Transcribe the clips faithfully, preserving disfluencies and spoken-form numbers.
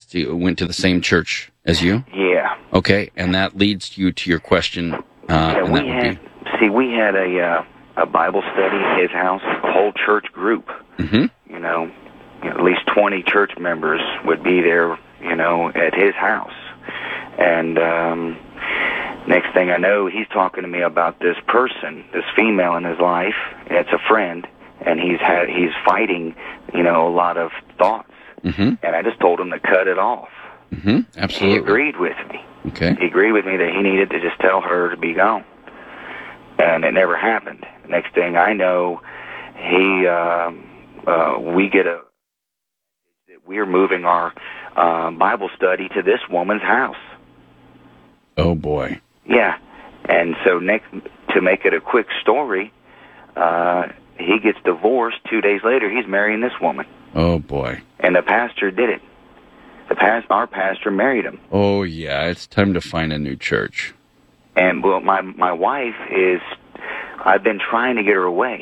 to, went to the same church as you? Yeah. Okay, and that leads you to your question. Uh, yeah, and we that would had, be... see, we had a uh, a Bible study at his house, a whole church group. Mm-hmm. You know, at least twenty church members would be there, you know, at his house. And um, next thing I know, he's talking to me about this person, this female in his life. It's a friend, and he's had he's fighting, you know, a lot of thoughts. Mm-hmm. And I just told him to cut it off. Mm-hmm. Absolutely. He agreed with me. Okay. He agreed with me that he needed to just tell her to be gone. And it never happened. Next thing I know, he, uh, uh, we get a, we're moving our uh, Bible study to this woman's house. Oh, boy. Yeah. And so next, to make it a quick story, uh, he gets divorced. Two days later, he's marrying this woman. Oh, boy. And the pastor did it. The past, our pastor married him. Oh, yeah. It's time to find a new church. And, well, my, my wife is, I've been trying to get her away.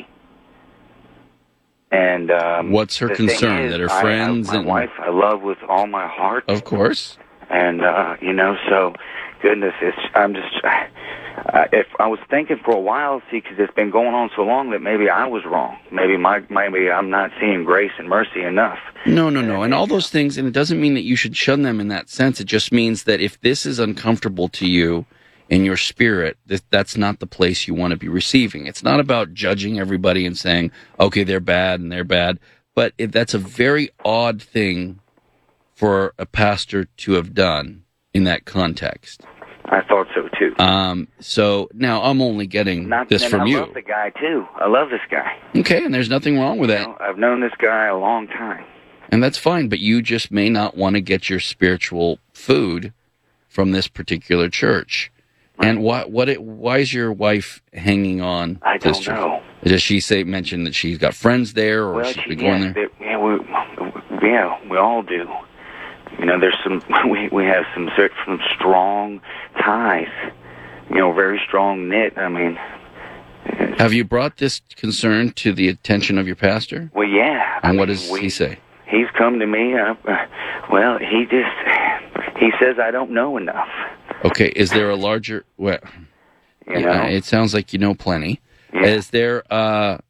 And um, what's her concern? Is, that her I, friends I, my and wife I love with all my heart. Of course. And uh, you know, so goodness, it's I'm just uh, if I was thinking for a while, see, because it's been going on so long that maybe I was wrong. Maybe my maybe I'm not seeing grace and mercy enough. No, no, no, and all those things, and it doesn't mean that you should shun them in that sense. It just means that if this is uncomfortable to you in your spirit, that that's not the place you want to be receiving. It's not about judging everybody and saying, okay, they're bad and they're bad. But if that's a very odd thing for a pastor to have done in that context. I thought so, too. Um, so now I'm only getting not, this from I you. I love the guy, too. I love this guy. Okay, and there's nothing wrong with that. You know, I've known this guy a long time. And that's fine, but you just may not want to get your spiritual food from this particular church. Right. And why? What? It, why is your wife hanging on? I to don't this church? know. Does she say mention that she's got friends there, or well, she's she, been going yeah, there? They, yeah, we, yeah, we all do. You know, there's some. We we have some some strong ties. You know, very strong knit. I mean. Have you brought this concern to the attention of your pastor? Well, yeah. And I what mean, does we, he say? He's come to me. Uh, well, he just he says I don't know enough. Okay, is there a larger? Well, you yeah, know? it sounds like you know plenty. Yeah. Is there uh,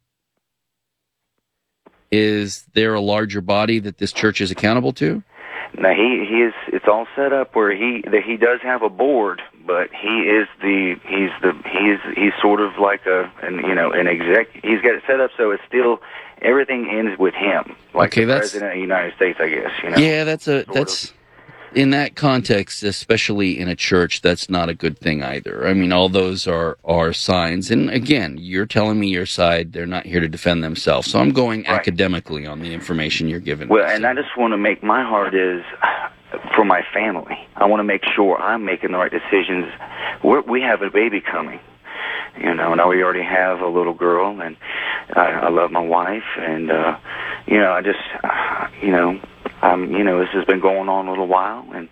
is there a larger body that this church is accountable to? Now he he is. It's all set up where he that he does have a board, but he is the he's the he's he's sort of like a an, you know an exec. He's got it set up so it's still everything ends with him, like okay, the that's, president of the United States, I guess. You know. Yeah, that's a that's. Of. In that context, especially in a church, that's not a good thing either. I mean, all those are, are signs. And again, you're telling me your side. They're not here to defend themselves. So I'm going right. academically on the information you're giving. Well, me, and so. I just want to make my heart is for my family. I want to make sure I'm making the right decisions. We're, we have a baby coming. You know, and we already have a little girl, and I, I love my wife. And, uh, you know, I just, uh, you know, Um, you know, this has been going on a little while, and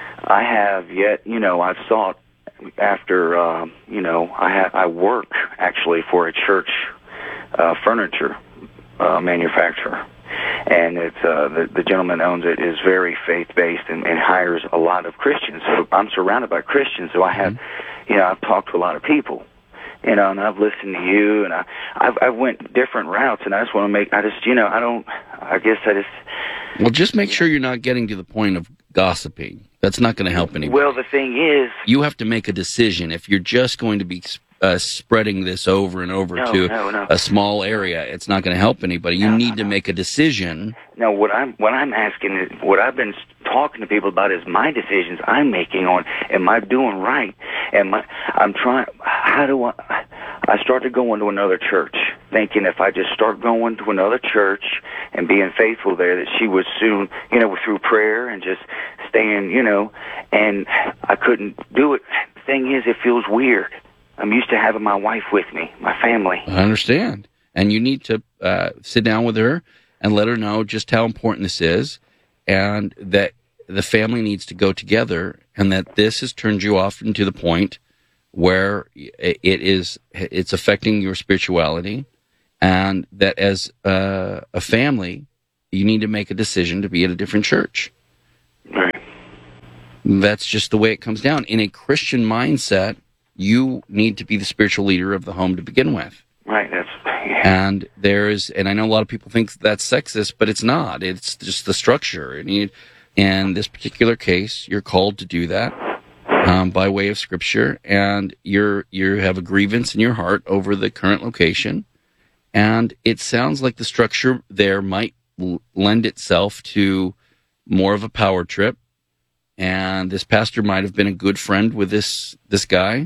I have yet, you know, I've sought after, uh, you know, I have, I work actually for a church uh, furniture uh, manufacturer, and it's uh, the, the gentleman that owns it is very faith-based and, and hires a lot of Christians. So I'm surrounded by Christians, so I have, mm-hmm. you know, I've talked to a lot of people. You know, and I've listened to you, and I, I've, I've went different routes, and I just want to make, I just, you know, I don't, I guess I just... Well, just make sure you're not getting to the point of gossiping. That's not going to help anybody. Well, the thing is... You have to make a decision. If you're just going to be uh, spreading this over and over no, to no, no. a small area, it's not going to help anybody. You no, need no, to no. make a decision. No, what I'm, what I'm asking is, what I've been talking to people about is my decisions I'm making on, am I doing right? Am I, I'm trying, how do I... I started going to another church, thinking if I just start going to another church and being faithful there, that she would soon, you know, through prayer and just staying, you know, and I couldn't do it. The thing is, it feels weird. I'm used to having my wife with me, my family. I understand. And you need to uh, sit down with her and let her know just how important this is, and that the family needs to go together, and that this has turned you off into the point where it is, it's affecting your spirituality, and that as uh, a family, you need to make a decision to be at a different church. Right. That's just the way it comes down. In a Christian mindset, you need to be the spiritual leader of the home to begin with. Right. That's yeah. And there's, and I know a lot of people think that's sexist, but it's not. It's just the structure. And you, in this particular case, you're called to do that um, by way of Scripture, and you're you have a grievance in your heart over the current location, and it sounds like the structure there might l- lend itself to more of a power trip. And this pastor might have been a good friend with this this guy,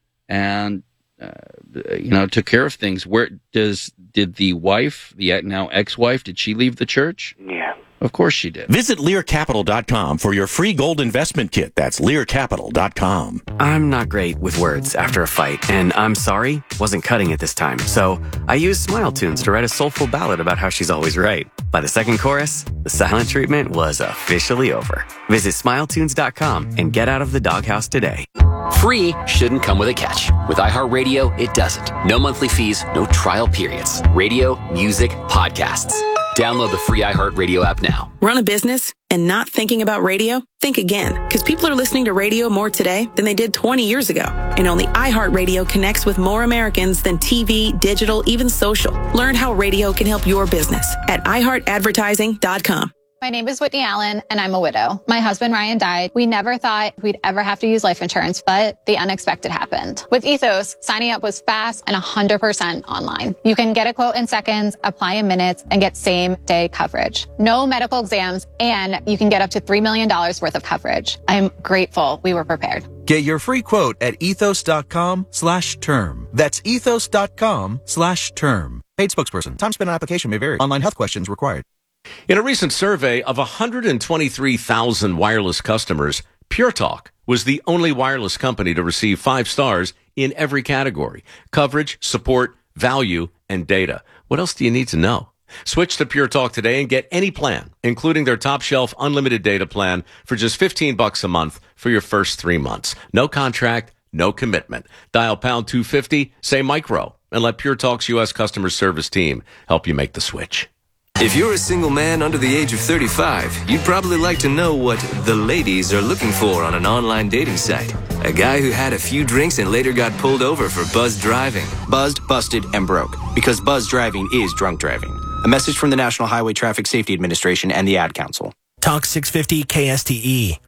and uh, you know took care of things. Where does did the wife, the now ex-wife, did she leave the church? Yeah. Of course she did. Visit Lear Capital dot com for your free gold investment kit. That's Lear Capital dot com. I'm not great with words after a fight, and I'm sorry wasn't cutting it this time. So I used Smile Tunes to write a soulful ballad about how she's always right. By the second chorus, the silent treatment was officially over. Visit Smile Tunes dot com and get out of the doghouse today. Free shouldn't come with a catch. With iHeartRadio, it doesn't. No monthly fees, no trial periods. Radio, music, podcasts. Download the free iHeartRadio app now. Run a business and not thinking about radio? Think again, because people are listening to radio more today than they did twenty years ago. And only iHeartRadio connects with more Americans than T V, digital, even social. Learn how radio can help your business at i heart advertising dot com. My name is Whitney Allen, and I'm a widow. My husband, Ryan, died. We never thought we'd ever have to use life insurance, but the unexpected happened. With Ethos, signing up was fast and one hundred percent online. You can get a quote in seconds, apply in minutes, and get same-day coverage. No medical exams, and you can get up to three million dollars worth of coverage. I'm grateful we were prepared. Get your free quote at ethos dot com slash term. That's ethos dot com slash term. Paid spokesperson. Time spent on application may vary. Online health questions required. In a recent survey of one hundred twenty-three thousand wireless customers, Pure Talk was the only wireless company to receive five stars in every category: coverage, support, value, and data. What else do you need to know? Switch to Pure Talk today and get any plan, including their top shelf unlimited data plan, for just fifteen bucks a month for your first three months. No contract, no commitment. Dial pound two fifty, say micro, and let Pure Talk's U S customer service team help you make the switch. If you're a single man under the age of thirty-five, you'd probably like to know what the ladies are looking for on an online dating site. A guy who had a few drinks and later got pulled over for buzzed driving. Buzzed, busted, and broke. Because buzzed driving is drunk driving. A message from the National Highway Traffic Safety Administration and the Ad Council. Talk six fifty K S T E.